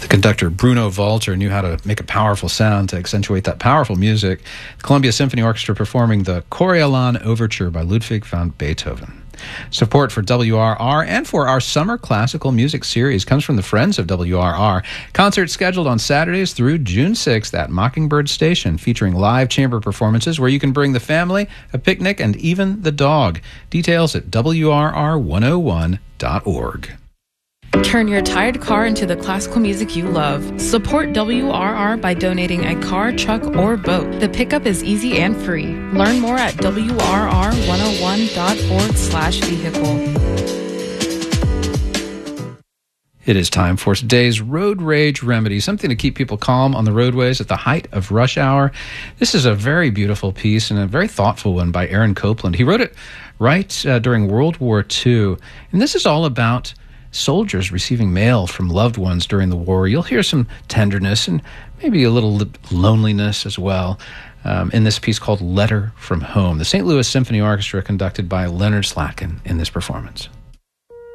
The conductor Bruno Walter knew how to make a powerful sound to accentuate that powerful music. The Columbia Symphony Orchestra performing the Coriolan Overture by Ludwig van Beethoven. Support for WRR and for our summer classical music series comes from the Friends of WRR. Concerts scheduled on Saturdays through June 6th at Mockingbird Station, featuring live chamber performances where you can bring the family, a picnic, and even the dog. Details at WRR101.org. Turn your tired car into the classical music you love. Support WRR by donating a car, truck, or boat. The pickup is easy and free. Learn more at WRR101.org/vehicle. It is time for today's Road Rage Remedy, something to keep people calm on the roadways at the height of rush hour. This is a very beautiful piece and a very thoughtful one by Aaron Copland. He wrote it right during World War II, and this is all about soldiers receiving mail from loved ones during the war. You'll hear some tenderness and maybe a little loneliness as well in this piece called Letter from Home. The St. Louis Symphony Orchestra conducted by Leonard Slatkin in this performance.